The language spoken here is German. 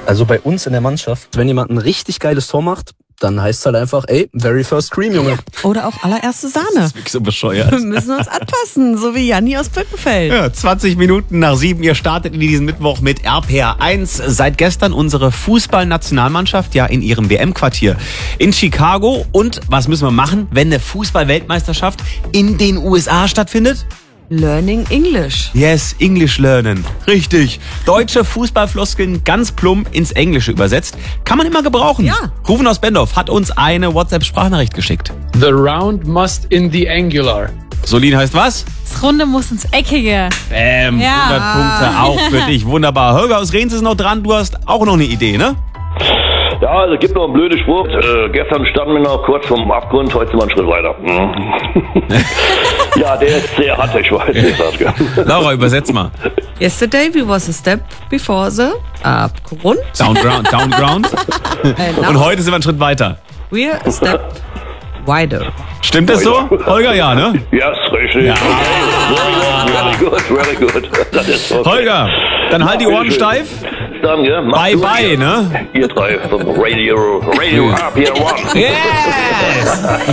Also bei uns in der Mannschaft, wenn jemand ein richtig geiles Tor macht, dann heißt es halt einfach, ey, very first cream, Junge. Oder auch allererste Sahne. Das ist wirklich so bescheuert. Wir müssen uns anpassen, so wie Janni aus Birkenfeld. Ja, 20 Minuten nach 7. Ihr startet in diesen Mittwoch mit RPR1. Seit gestern unsere Fußballnationalmannschaft ja in ihrem WM-Quartier in Chicago. Und was müssen wir machen, wenn eine Fußball-Weltmeisterschaft in den USA stattfindet? Learning English. Yes, English lernen. Richtig. Deutsche Fußballfloskeln ganz plump ins Englische übersetzt. Kann man immer gebrauchen. Ja. Rufen aus Bendorf hat uns eine WhatsApp-Sprachnachricht geschickt. The round must in the angular. Solin heißt was? Das Runde muss ins Eckige. Bäm, Ja. 100 Punkte auch für dich. Wunderbar. Holger aus Rehns ist noch dran. Du hast auch noch eine Idee, ne? Ja, also gibt noch einen blöden Spruch. Gestern standen wir noch kurz vom Abgrund, heute sind wir einen Schritt weiter. Ja, der ist sehr hart, ich weiß. Laura, übersetz mal. Yesterday we was a step before the Abgrund. Downground. Und heute sind wir einen Schritt weiter. We're a step wider. Stimmt das so? Holger, ja, ne? Ja, ist richtig. Ja. Okay. Very good. Das ist okay. Holger, dann halt die Ohren steif. Dann, ja, Bye, bye, ne? Ihr drei vom Radio RPR1. Yes!